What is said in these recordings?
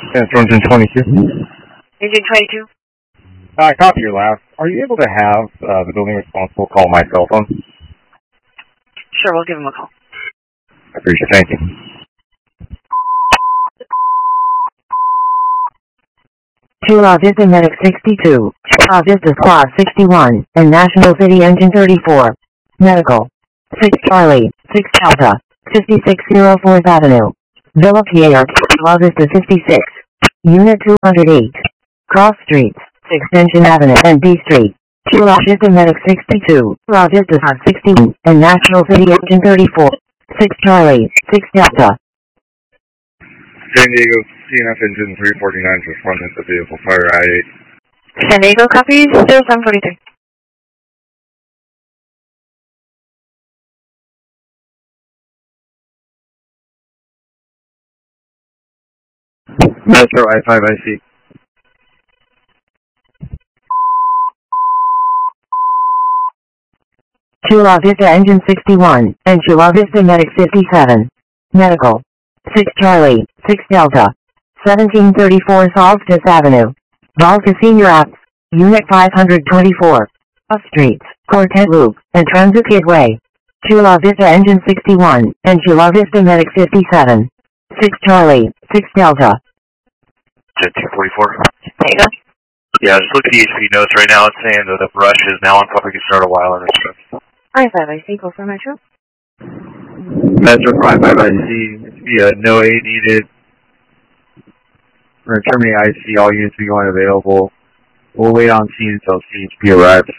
That's engine 22. Engine 22. I copy your last. Are you able to have the building responsible call my cell phone? Sure, we'll give him a call. I appreciate it. Thank you. Chula Vista Medic 62, Chula Vista Squad 61, and National City Engine 34. Medical. 6 Charlie, 6 Delta, 5604 4th Avenue. Villa PAR, Chula Vista 56. Unit 208. Cross Streets, Extension Avenue and B Street. Chula Vista Medic 62, Chula Vista Squad 16, and National City Engine 34. 6 Charlie, 6 Delta. San Diego CNF engine 349 to front of the vehicle, fire I-8. San Diego copies 0743. Metro I-5IC. Chula Vista Engine 61, and Chula Vista Medic 57. Medical. 6 Charlie, 6 Delta. 1734 Solstice Avenue. Volta Senior Apps. Unit 524. Bus Streets, Quartet Loop, and Transit Gateway. Chula Vista Engine 61, and Chula Vista Medic 57. 6 Charlie, 6 Delta. Jet 244. There you go. Yeah, just look at the HP notes right now. It's saying that the brush is now on public and start a while in response. I-5IC, go for Metro. Metro 55IC, yeah, no aid needed. We're going to terminate IC, all units be going available. We'll wait on scene until CHP arrives.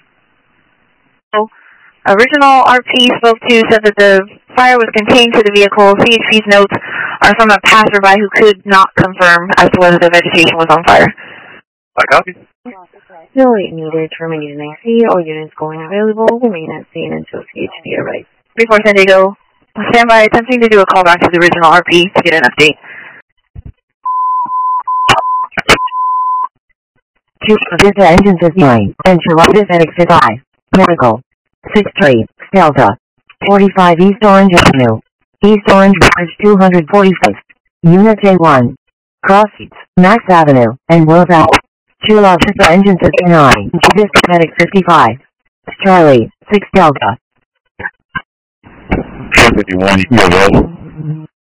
Original RP spoke to said that the fire was contained to the vehicle. CHP's notes are from a passerby who could not confirm as to whether the vegetation was on fire. I copy. No aid needed. Terminating IC. All units going available. Remain at scene until CHP arrives. Before San Diego, stand by attempting to do a call back to the original RP to get an update. Chula Vista Engine 59, and Chula Vista Medic 55. Medical. 6 Tree, Delta. 45 East Orange Avenue. East Orange Bridge 245. Unit A1. Cross Streets, Max Avenue, and Wills Ave. Chula Vista Engine 59, Chula Vista Medic 55. Charlie, 6 Delta. 51, you can go ahead.